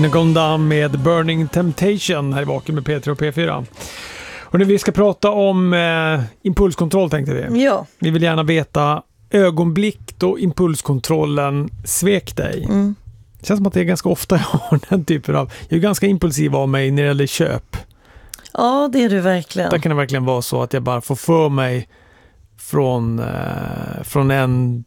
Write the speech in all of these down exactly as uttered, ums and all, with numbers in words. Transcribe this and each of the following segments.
Gone Down med Burning Temptation här i Vaken med P tre och P fyra. Och nu vi ska prata om eh, impulskontroll tänkte vi. Ja. Vi vill gärna veta ögonblick då impulskontrollen svek dig. Mm. Det känns som att det är ganska ofta jag har den typen av... Jag är ganska impulsiv av mig när det gäller köp. Ja, det är du verkligen. Där kan det verkligen vara så att jag bara får för mig från, eh, från en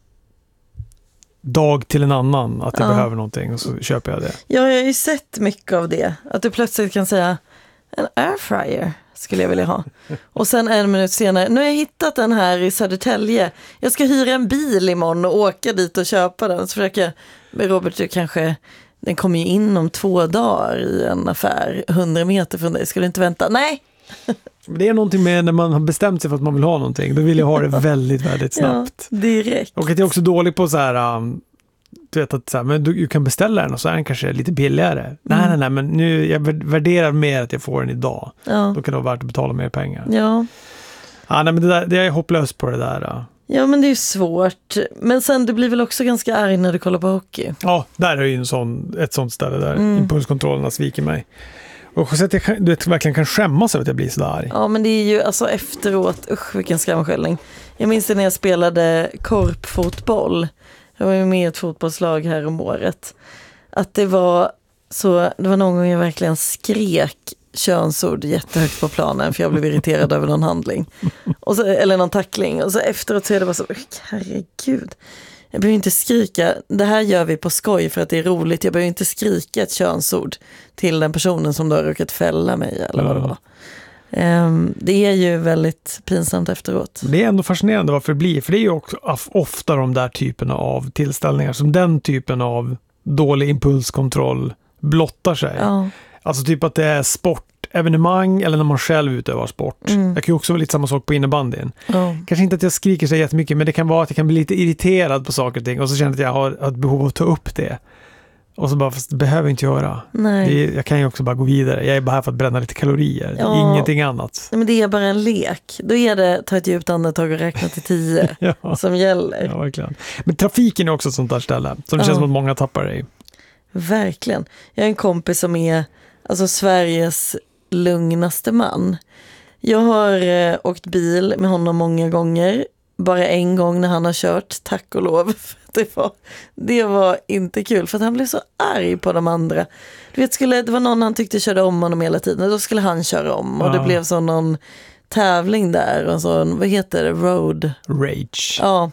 dag till en annan att jag ja. behöver någonting och så köper jag det. Ja, jag har ju sett mycket av det. Att du plötsligt kan säga en airfryer skulle jag vilja ha. Och sen en minut senare, nu har jag hittat den här i Södertälje. Jag ska hyra en bil imorgon och åka dit och köpa den. Så försöker jag, men Robert, du kanske, den kommer ju in om två dagar i en affär, hundra meter från dig. Ska du inte vänta? Nej! Det är någonting med när man har bestämt sig för att man vill ha någonting. Då vill jag ha det väldigt, väldigt snabbt. Ja, direkt. Och att jag är också dålig på så här... Um, du vet att så här, men du, du kan beställa den och så är den kanske lite billigare. Mm. Nej, nej, nej, men nu jag värderar mer att jag får den idag. Ja. Då kan det vara värt att betala mer pengar. Ja. Ja, nej, men det, där, det är hopplöst på det där. Då. Ja, men det är ju svårt. Men sen, du blir väl också ganska arg när du kollar på hockey? Ja, där är ju en sån, ett sånt ställe där mm. impulskontrollerna sviker mig. Och så att jag du vet, verkligen kan skämmas över att jag blir så där arg. Ja, men det är ju alltså efteråt, usch vilken skamskällning. Jag minns det när jag spelade korpfotboll. Jag var ju med i ett fotbollslag här om året. Att det var så, det var någon gång jag verkligen skrek könsord jättehögt på planen för jag blev irriterad över någon handling. Och så, eller någon tackling. Och så efteråt så är det bara så, herregud. Jag behöver inte skrika, det här gör vi på skoj för att det är roligt. Jag behöver inte skrika ett könsord till den personen som då har råkat fälla mig eller vad det var. Um, det är ju väldigt pinsamt efteråt. Det är ändå fascinerande varför det blir. För det är ju också ofta de där typerna av tillställningar som den typen av dålig impulskontroll blottar sig. Ja. Alltså typ att det är sportevenemang eller när man själv utövar sport. Mm. Jag kan ju också vara lite samma sak på innebandyn. Ja. Kanske inte att jag skriker så jättemycket, men det kan vara att jag kan bli lite irriterad på saker och ting och så känner jag att jag har ett behov av att ta upp det. Och så bara, fast det behöver jag inte göra. Nej. Det är, jag kan ju också bara gå vidare. Jag är bara här för att bränna lite kalorier. Ja. Ingenting annat. Nej, men det är bara en lek. Då är det ta ett djupt andetag och räkna till tio ja. som gäller. Ja, verkligen. Men trafiken är också ett sånt där ställe som det ja. känns som att många tappar det i. Verkligen. Jag har en kompis som är alltså Sveriges lugnaste man. Jag har eh, åkt bil med honom många gånger. Bara en gång när han har kört, tack och lov. Det var, det var inte kul för att han blev så arg på de andra. Du vet, skulle, det var någon han tyckte körde om honom hela tiden. Då skulle han köra om och ja. Det blev så någon tävling där. Och så, vad heter det? Road Rage. Ja.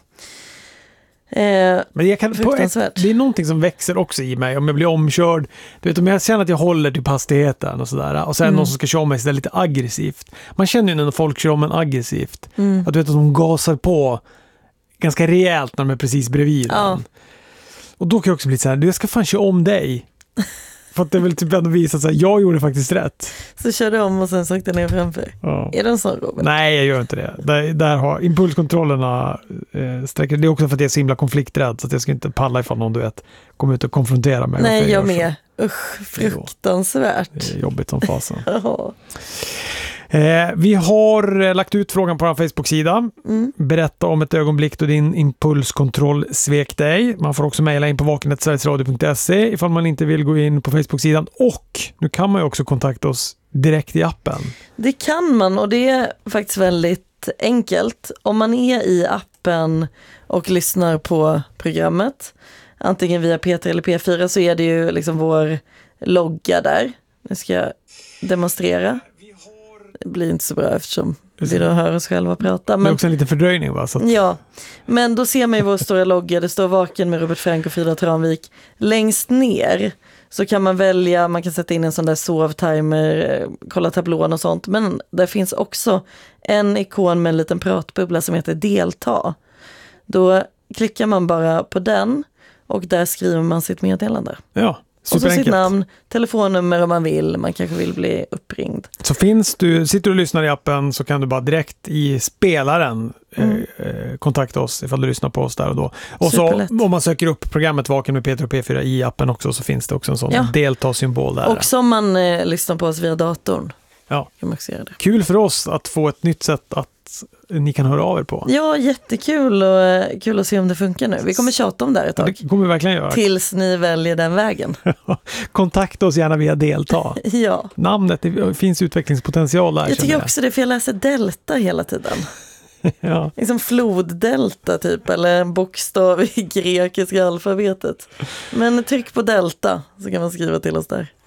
Eh, Men jag kan, på ett, det är någonting som växer också i mig om jag blir omkörd. Du vet, om jag känner att jag håller till hastigheten och sådär och sen mm. någon som ska köra mig så lite aggressivt. Man känner ju när folk kör om en aggressivt mm. att du vet att de gasar på ganska rejält när de är precis bredvid ja. den. Och då kan jag också bli så här, du jag ska fan köra om dig. För att det vill typ ändå visa att jag gjorde faktiskt rätt. Så körde om och sen sökte ner framför. Ja. Är det en sån, Robert? Nej, jag gör inte det. Där, där har impulskontrollerna eh, sträcker. Det är också för att jag är så himla konflikträdd så att jag ska inte palla ifall någon, du vet, kommer ut och konfrontera mig. Nej, jag, jag med. Usch, fruktansvärt. Det är jobbigt som fasen. Ja. Eh, vi har lagt ut frågan på vår Facebook-sida. Mm. Berätta om ett ögonblick då din impulskontroll svek dig. Man får också mejla in på vaken snabel-a sverigesradio punkt se ifall man inte vill gå in på Facebook-sidan. Och nu kan man ju också kontakta oss direkt i appen. Det kan man och det är faktiskt väldigt enkelt. Om man är i appen och lyssnar på programmet, antingen via P tre eller P fyra, så är det ju liksom vår logga där. Nu ska jag demonstrera. Det blir inte så bra eftersom vi då hör oss själva prata. Men, det är också en liten fördröjning, va? Så att... Ja, men då ser man ju vår stora logga. Det står Vaken med Robert Frank och Frida Tranvik. Längst ner så kan man välja, man kan sätta in en sån där sovtimer, kolla tablån och sånt. Men det finns också en ikon med en liten pratbubbla som heter delta. Då klickar man bara på den och där skriver man sitt meddelande. Ja. Och så sitt namn, telefonnummer om man vill. Man kanske vill bli uppringd. Så finns du, sitter du och lyssnar i appen så kan du bara direkt i spelaren mm. eh, kontakta oss ifall du lyssnar på oss där och då. Och Superlätt. Så om man söker upp programmet Vaken med P tre och P fyra i appen också så finns det också en sån ja. delta-symbol där. Och som man eh, lyssnar på oss via datorn. Ja. Kan man också göra det. Kul för oss att få ett nytt sätt att ni kan höra av er på. Ja, jättekul och kul att se om det funkar nu. Vi kommer tjata om det här ett tag. Det kommer vi verkligen göra. Tills ni väljer den vägen. Kontakta oss gärna via delta. Ja. Namnet, det finns utvecklingspotential där. Jag tycker också det, för jag läser delta hela tiden. Ja. Liksom floddelta typ, eller en bokstav i grekiska alfabetet. Men tryck på delta så kan man skriva till oss där.